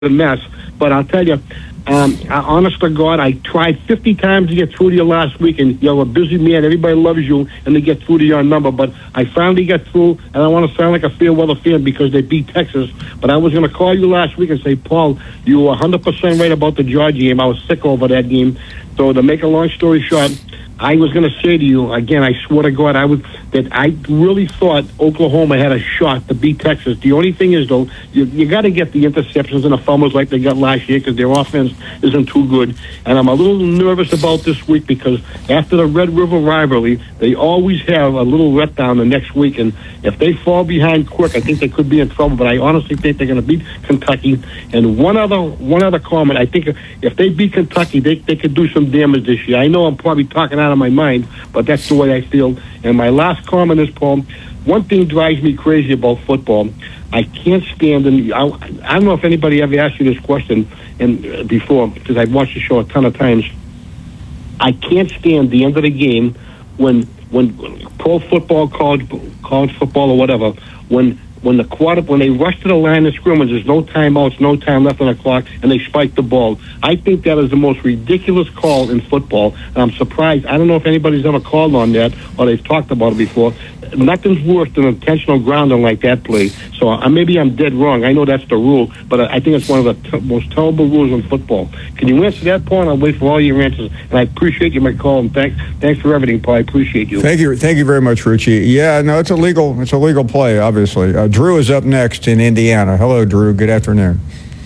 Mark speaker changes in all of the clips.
Speaker 1: a mess. But I'll tell you, honest to God, I tried 50 times to get through to you last week, and you're a busy man. Everybody loves you, and they get through to your number. But I finally got through, and I want to sound like a fair weather fan because they beat Texas. But I was going to call you last week and say, Paul, you were 100% right about the Georgia game. I was sick over that game. So to make a long story short, I was going to say to you, again, I swear to God, that I really thought Oklahoma had a shot to beat Texas. The only thing is, though, you got to get the interceptions and the fumbles like they got last year because their offense isn't too good. And I'm a little nervous about this week because after the Red River rivalry, they always have a little letdown the next week. And if they fall behind quick, I think they could be in trouble. But I honestly think they're going to beat Kentucky. And one other comment, I think if they beat Kentucky, they could do some damage this year. I know I'm probably talking out of my mind, but that's the way I feel. And my last comment is, Paul, one thing drives me crazy about football. I can't stand, and I don't know if anybody ever asked you this question before, because I've watched the show a ton of times. I can't stand the end of the game when pro football, college football, or whatever, when they rush to the line of scrimmage, there's no timeouts, no time left on the clock, and they spike the ball. I think that is the most ridiculous call in football. And I'm surprised. I don't know if anybody's ever called on that or they've talked about it before. Nothing's worse than intentional grounding like that play. So maybe I'm dead wrong. I know that's the rule, but I think it's one of the most terrible rules in football. Can you answer that, Paul? And I'll wait for all your answers. And I appreciate you, my call. And thanks for everything, Paul. I appreciate you.
Speaker 2: Thank you very much, Richie. Yeah, no, it's a legal play, obviously. Drew is up next in Indiana. Hello, Drew. Good afternoon.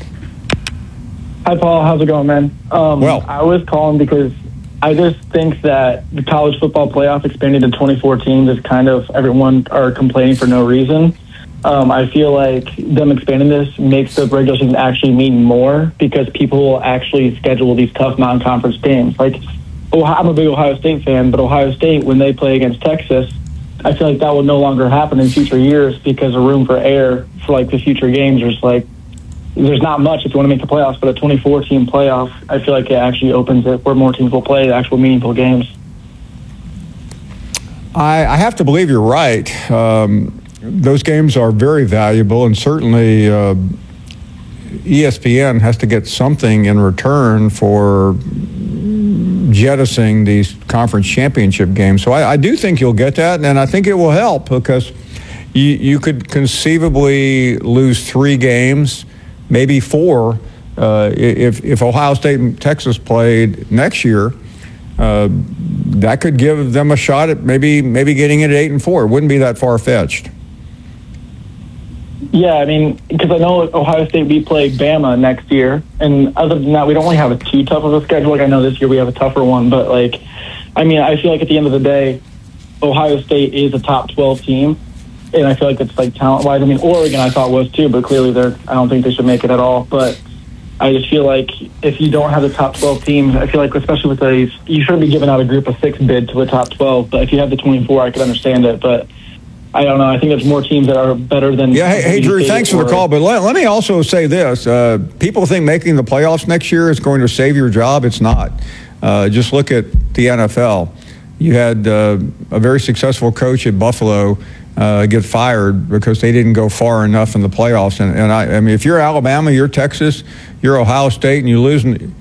Speaker 3: Hi, Paul. How's it going, man?
Speaker 2: Well,
Speaker 3: I was calling because I just think that the college football playoff expanded to 24 teams is kind of everyone are complaining for no reason. I feel like them expanding this makes the regular season actually mean more because people will actually schedule these tough non-conference games. Like, I'm a big Ohio State fan, but Ohio State, when they play against Texas, I feel like that will no longer happen in future years because of room for error for like the future games. There's not much if you want to make the playoffs, but a 24-team playoff, I feel like it actually opens it where more teams will play actual meaningful games.
Speaker 2: I have to believe you're right. Those games are very valuable, and certainly ESPN has to get something in return for jettisoning these conference championship games. So I do think you'll get that, and I think it will help because you could conceivably lose 3 games, maybe 4, if Ohio State and Texas played next year. That could give them a shot at maybe getting it at 8-4. It wouldn't be that far-fetched.
Speaker 3: Yeah, I mean, because I know Ohio State, we play Bama next year, and other than that, we don't really have too tough of a schedule. Like, I know this year we have a tougher one, but, like, I mean, I feel like at the end of the day, Ohio State is a top 12 team, and I feel like it's, like, talent-wise. I mean, Oregon I thought was too, but clearly I don't think they should make it at all. But I just feel like if you don't have the top 12 teams, I feel like especially with these, you shouldn't be giving out a group of 6 bid to a top 12, but if you have the 24, I could understand it, but I don't know. I think there's more teams that are better than...
Speaker 2: Yeah, hey Drew, thanks for the call. But let me also say this. People think making the playoffs next year is going to save your job. It's not. Just look at the NFL. You had a very successful coach at Buffalo get fired because they didn't go far enough in the playoffs. And I mean, if you're Alabama, you're Texas, you're Ohio State, and you lose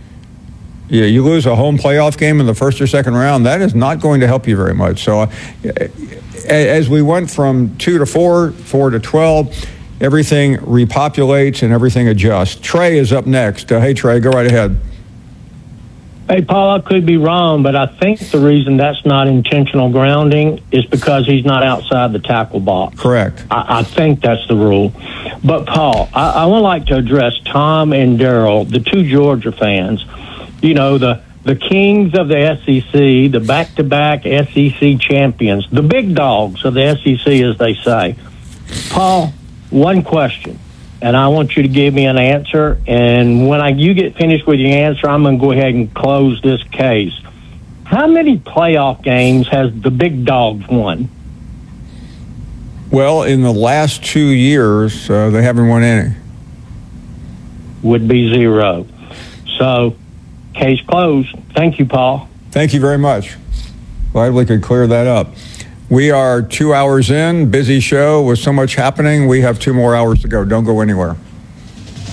Speaker 2: a home playoff game in the first or second round, that is not going to help you very much. So as we went from 2 to 4, 4 to 12, everything repopulates and everything adjusts. Trey is up next. Hey, Trey, go right ahead.
Speaker 4: Hey, Paul, I could be wrong, but I think the reason that's not intentional grounding is because he's not outside the tackle box.
Speaker 2: Correct.
Speaker 4: I think that's the rule. But, Paul, I would like to address Tom and Daryl, the 2 Georgia fans. You know, the kings of the SEC, the back-to-back SEC champions, the big dogs of the SEC, as they say. Paul, one question, and I want you to give me an answer. And when you get finished with your answer, I'm going to go ahead and close this case. How many playoff games has the big dogs won?
Speaker 2: Well, in the last 2 years, they haven't won any.
Speaker 4: Would be 0. So, case closed. Thank you, Paul.
Speaker 2: Thank you very much. Glad we could clear that up. We are 2 hours in, busy show with so much happening. We have 2 more hours to go. Don't go anywhere.